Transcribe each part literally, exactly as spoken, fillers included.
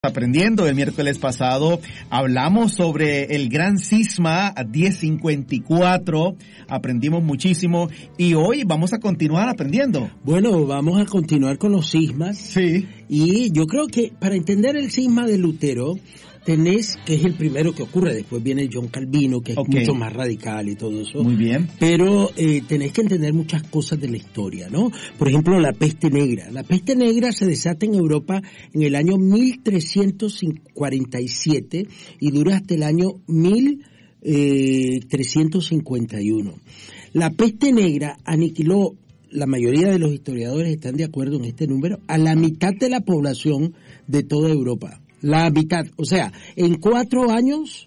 Aprendiendo. El miércoles pasado hablamos sobre el gran cisma diez cincuenta y cuatro, aprendimos muchísimo y hoy vamos a continuar aprendiendo. Bueno, vamos a continuar con los cismas. Sí. Y yo creo que para entender el cisma de Lutero, tenés, que es el primero que ocurre, después viene John Calvino, que es okay. mucho más radical y todo eso. Muy bien. Pero eh, tenés que entender muchas cosas de la historia, ¿no? Por ejemplo, la peste negra. La peste negra se desata en Europa en el año mil trescientos cuarenta y siete y dura hasta el año mil trescientos cincuenta y uno. La peste negra aniquiló, la mayoría de los historiadores están de acuerdo en este número, a la mitad de la población de toda Europa. La mitad, o sea, en cuatro años,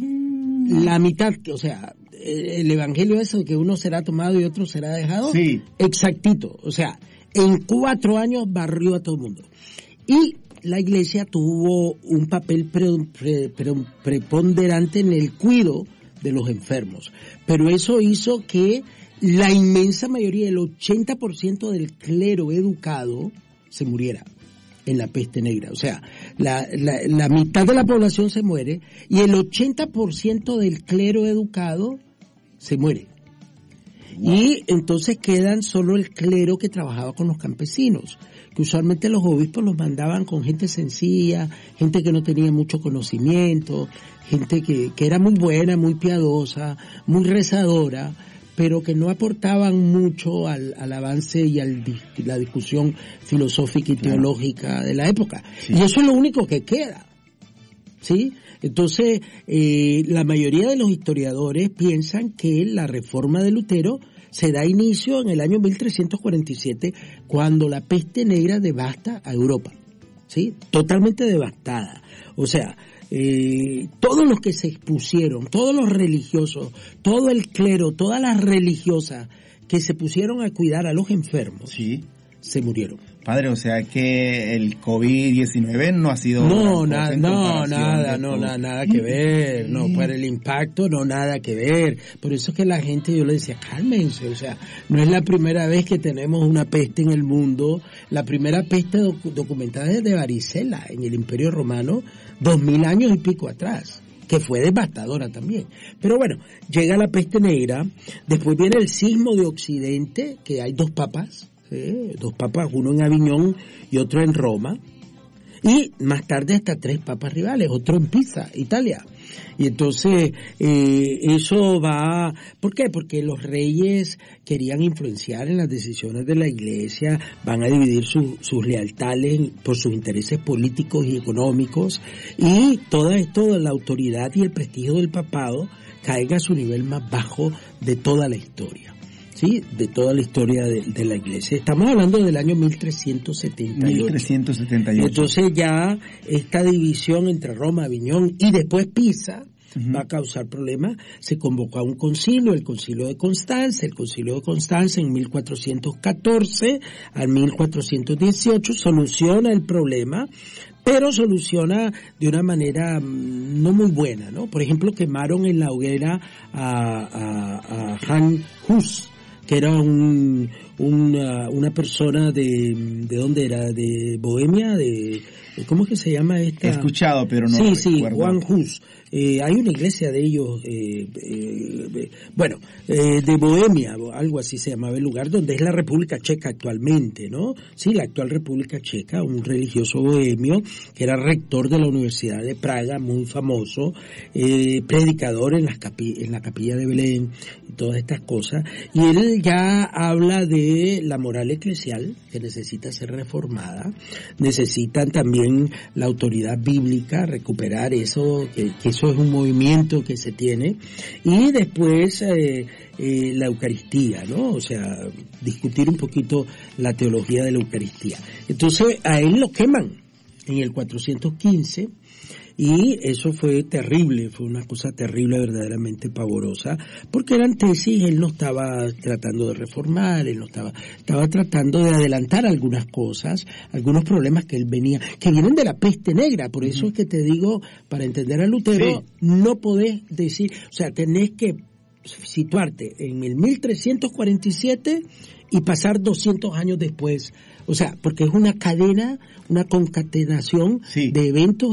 la mitad, o sea, el evangelio es que uno será tomado y otro será dejado. Sí. Exactito, o sea, en cuatro años barrió a todo el mundo. Y la iglesia tuvo un papel pre, pre, pre, preponderante en el cuidado de los enfermos. Pero eso hizo que la inmensa mayoría, el ochenta por ciento del clero educado, se muriera en la peste negra. O sea, la, la, la mitad de la población se muere y el ochenta por ciento del clero educado se muere. Wow. Y entonces quedan solo el clero que trabajaba con los campesinos, que usualmente los obispos los mandaban con gente sencilla, gente que no tenía mucho conocimiento, gente que, que era muy buena, muy piadosa, muy rezadora, pero que no aportaban mucho al, al avance y a la discusión filosófica y claro. teológica de la época. Sí. Y eso es lo único que queda, ¿sí? Entonces, eh, la mayoría de los historiadores piensan que la reforma de Lutero se da inicio en el año mil trescientos cuarenta y siete, cuando la peste negra devasta a Europa, ¿sí? Totalmente devastada. O sea, Eh, todos los que se expusieron, todos los religiosos, todo el clero, todas las religiosas que se pusieron a cuidar a los enfermos, sí. se murieron. Padre, o sea que el COVID diecinueve no ha sido... No, na, no nada, no, nada, nada que ver, no, para el impacto no, nada que ver. Por eso es que la gente, yo le decía, cálmense, o sea, no es la primera vez que tenemos una peste en el mundo. La primera peste doc- documentada es de varicela en el Imperio Romano, dos mil años y pico atrás, que fue devastadora también. Pero bueno, llega la peste negra, después viene el sismo de Occidente, que hay dos papas, ¿sí? dos papas, uno en Aviñón y otro en Roma, y más tarde hasta tres papas rivales, otro en Pisa, Italia. Y entonces eh, eso va... ¿Por qué? Porque los reyes querían influenciar en las decisiones de la iglesia, van a dividir su, sus lealtades por sus intereses políticos y económicos, y todo esto, la autoridad y el prestigio del papado caen a su nivel más bajo de toda la historia. Sí, de toda la historia de, de la iglesia. Estamos hablando del año mil trescientos setenta y ocho. mil trescientos setenta y ocho. Entonces ya esta división entre Roma, Aviñón y después Pisa uh-huh. va a causar problemas. Se convocó a un concilio, el concilio de Constanza. El concilio de Constanza en mil cuatrocientos catorce al mil cuatrocientos dieciocho soluciona el problema, pero soluciona de una manera no muy buena, ¿no? Por ejemplo, quemaron en la hoguera a, a, a Jan Hus, que era un, una, una persona de, ¿de dónde era? De Bohemia, de, ¿cómo es que se llama esta? He escuchado, pero no Sí, sí, recuerdo. Juan Hus. Eh, hay una iglesia de ellos, eh, eh, bueno, eh, de Bohemia, algo así se llamaba el lugar, donde es la República Checa actualmente, ¿no? Sí, la actual República Checa, un religioso bohemio que era rector de la Universidad de Praga, muy famoso, eh, predicador en, las capi- en la capilla de Belén y todas estas cosas, y él ya habla de la moral eclesial, que necesita ser reformada, necesitan también la autoridad bíblica, recuperar eso, que, que eso es un movimiento que se tiene, y después eh, eh, la Eucaristía, ¿no? O sea, discutir un poquito la teología de la Eucaristía. Entonces a él lo queman en el cuatrocientos quince, y eso fue terrible, fue una cosa terrible, verdaderamente pavorosa, porque eran tesis, él no estaba tratando de reformar, él no estaba, estaba tratando de adelantar algunas cosas, algunos problemas que él venía, que vienen de la peste negra. Por eso uh-huh. es que te digo, para entender a Lutero, sí. no podés decir, o sea, tenés que situarte en el mil trescientos cuarenta y siete y pasar doscientos años después O sea, porque es una cadena, una concatenación sí. de eventos